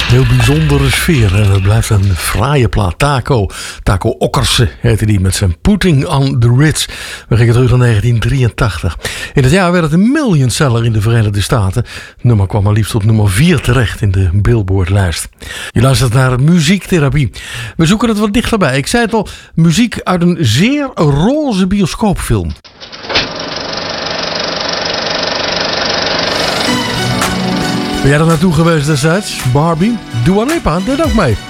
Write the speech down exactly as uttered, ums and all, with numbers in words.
Heel bijzondere sfeer en het blijft een fraaie plaat. Taco, Taco Okkerse heette die met zijn Putting on the Ritz. We gingen terug naar negentien drieëntachtig. In het jaar werd het een millionseller in de Verenigde Staten. Het nummer kwam maar liefst op nummer vier terecht in de Billboard-lijst. Je luistert naar Muziektherapie. We zoeken het wat dichterbij. Ik zei het al, muziek uit een zeer roze bioscoopfilm. Ben jij er naartoe geweest destijds? Barbie? Dua Lipa deed ook mee.